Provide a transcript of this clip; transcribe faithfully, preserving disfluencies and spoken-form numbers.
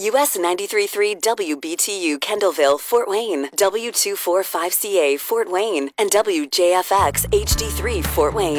U S ninety-three point three W B T U Kendallville, Fort Wayne, W two forty-five C A Fort Wayne, and W J F X H D three Fort Wayne.